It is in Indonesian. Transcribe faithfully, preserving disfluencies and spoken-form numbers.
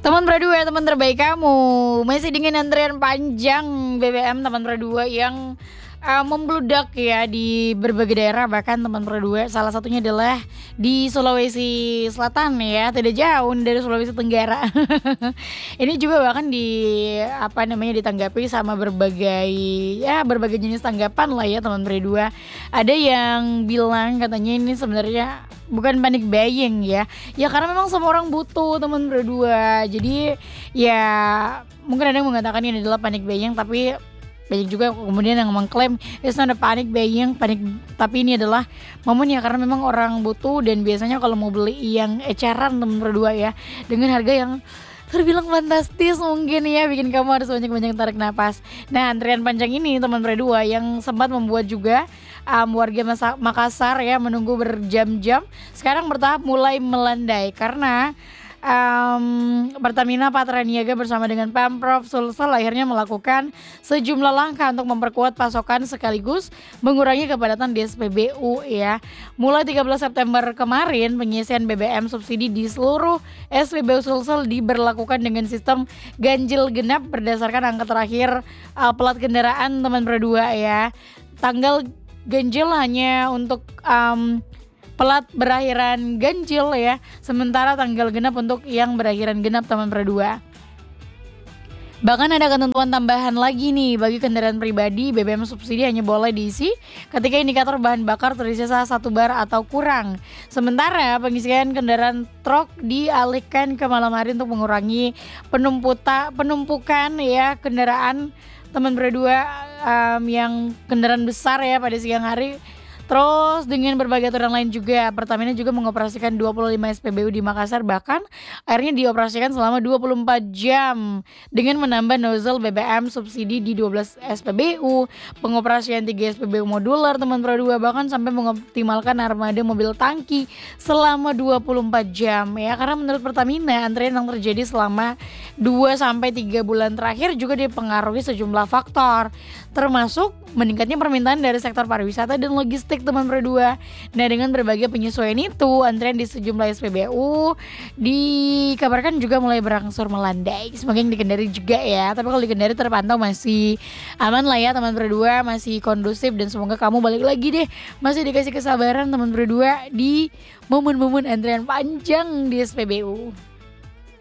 Teman Pro dua, teman terbaik kamu. Masih dengan antrian panjang B B M teman Pro dua yang, eee, membludak ya di berbagai daerah, bahkan teman Pro dua salah satunya adalah di Sulawesi Selatan ya, tidak jauh dari Sulawesi Tenggara. Ini juga bahkan di apa namanya, ditanggapi sama berbagai ya berbagai jenis tanggapan lah ya teman Pro dua. Ada yang bilang katanya ini sebenarnya bukan panic buying ya, ya karena memang semua orang butuh teman Pro dua. Jadi ya mungkin ada yang mengatakan ini adalah panic buying, tapi banyak juga kemudian yang mengklaim it's not a panic buying, panik tapi ini adalah momen ya karena memang orang butuh dan biasanya kalau mau beli yang eceran teman Pro dua ya, dengan harga yang terbilang fantastis mungkin ya, bikin kamu harus banyak-banyak tarik napas. Nah, antrian panjang ini teman Pro dua yang sempat membuat juga, mmm, warga Masa Makassar ya menunggu berjam-jam, sekarang bertahap mulai melandai karena, mmm, Pertamina Patraniaga bersama dengan Pemprov Sulsel akhirnya melakukan sejumlah langkah untuk memperkuat pasokan sekaligus mengurangi kepadatan di S P B U ya. Mulai tiga belas September kemarin, pengisian B B M subsidi di seluruh S P B U Sulsel diberlakukan dengan sistem ganjil genap berdasarkan angka terakhir, eee, plat kendaraan teman Pro dua ya. Tanggal ganjil hanya untuk, mmm, plat berakhiran ganjil ya, sementara tanggal genap untuk yang berakhiran genap teman Pro dua. Bahkan ada ketentuan tambahan lagi nih, bagi kendaraan pribadi B B M subsidi hanya boleh diisi ketika indikator bahan bakar tersisa satu bar atau kurang. Sementara pengisian kendaraan truk dialihkan ke malam hari untuk mengurangi penumputa penumpukan ya kendaraan teman Pro dua, mmm, yang kendaraan besar ya pada siang hari. Terus dengan berbagai aturan lain juga, Pertamina juga mengoperasikan dua puluh lima S P B U di Makassar, bahkan akhirnya dioperasikan selama dua puluh empat jam dengan menambah nozzle B B M subsidi di dua belas S P B U, pengoperasian tiga S P B U modular teman Pro dua, bahkan sampai mengoptimalkan armada mobil tangki selama dua puluh empat jam ya. Karena menurut Pertamina antrian yang terjadi selama dua sampai tiga bulan terakhir juga dipengaruhi sejumlah faktor, termasuk meningkatnya permintaan dari sektor pariwisata dan logistik teman Pro dua. Nah, dengan berbagai penyesuaian itu, antrian di sejumlah S P B U dikabarkan juga mulai berangsur melandai. Semoga yang di Kendari juga ya. Tapi kalau di Kendari terpantau masih aman lah ya teman Pro dua, masih kondusif dan semoga kamu balik lagi deh. Masih dikasih kesabaran teman Pro dua di momen-momen antrian panjang di S P B U.